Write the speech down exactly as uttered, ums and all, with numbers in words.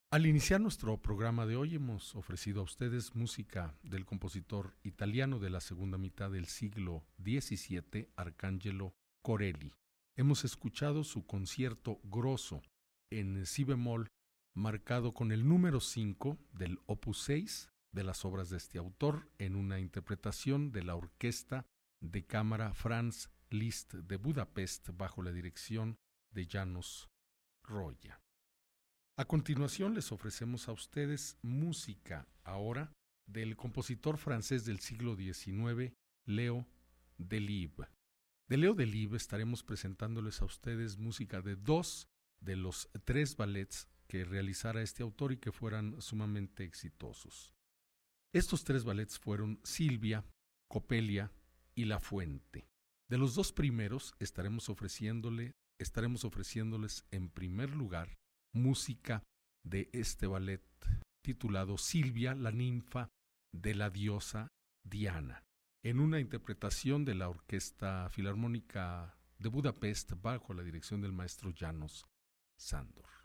Al iniciar nuestro programa de hoy hemos ofrecido a ustedes música del compositor italiano de la segunda mitad del siglo diecisiete, Arcangelo Corelli. Hemos escuchado su concierto grosso en si bemol, marcado con el número cinco del opus seis de las obras de este autor, en una interpretación de la Orquesta de Cámara Franz Liszt de Budapest bajo la dirección de János Roya. A continuación les ofrecemos a ustedes música ahora del compositor francés del siglo diecinueve, Leo Delibes. De Leo Delibes estaremos presentándoles a ustedes música de dos de los tres ballets que realizara este autor y que fueran sumamente exitosos. Estos tres ballets fueron Silvia, Coppelia y La Fuente. De los dos primeros estaremos ofreciéndole, estaremos ofreciéndoles en primer lugar música de este ballet titulado Silvia, la ninfa de la diosa Diana, en una interpretación de la Orquesta Filarmónica de Budapest bajo la dirección del maestro János Sándor.